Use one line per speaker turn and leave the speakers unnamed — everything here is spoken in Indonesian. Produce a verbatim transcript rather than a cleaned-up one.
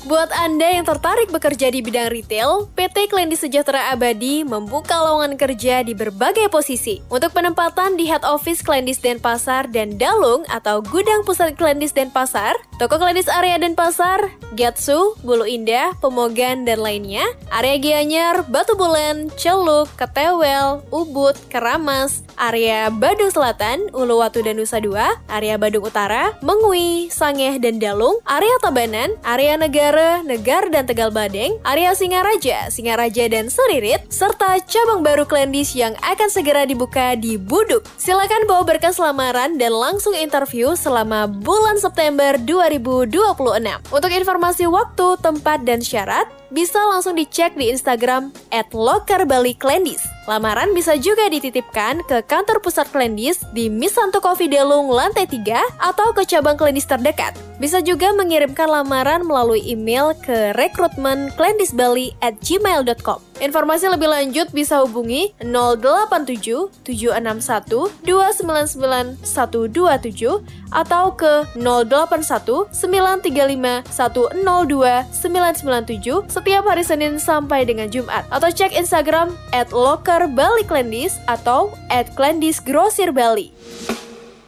Buat Anda yang tertarik bekerja di bidang retail, P T Klendi Sejahtera Abadi membuka lowongan kerja di berbagai posisi. Untuk penempatan di Head Office Klendis Denpasar dan Dalung atau Gudang Pusat Klendis Denpasar, Toko Klendis Area Denpasar, Gatsu, Bulu Indah, Pemogan, dan lainnya, area Gianyar, Batu Bulan, Celuk, Ketewel, Ubud, Keramas, area Badung Selatan, Uluwatu dan Nusa Dua, area Badung Utara, Mengui, Sangeh, dan Dalung, area Tabanan, area Negara, Negar dan Tegal Badeng, area Singaraja, Singaraja dan Seririt, serta cabang baru Klendis yang akan segera dibuka di Buduk. Silakan bawa berkas lamaran dan langsung interview selama bulan September dua ribu dua puluh enam. Untuk informasi waktu, tempat, dan syarat, bisa langsung dicek di Instagram at loker bali klendis. Lamaran bisa juga dititipkan ke kantor pusat Klendis di Misanto Coffee Delung lantai tiga atau ke cabang Klendis terdekat. Bisa juga mengirimkan lamaran melalui email ke rekrutmen klendis bali at gmail dot com. Informasi lebih lanjut bisa hubungi nol delapan tujuh tujuh enam satu dua sembilan sembilan satu dua tujuh atau ke nol delapan satu sembilan tiga lima satu nol dua sembilan sembilan tujuh setiap hari Senin sampai dengan Jumat, atau cek Instagram at loker bali klendis atau at klendis grosir bali.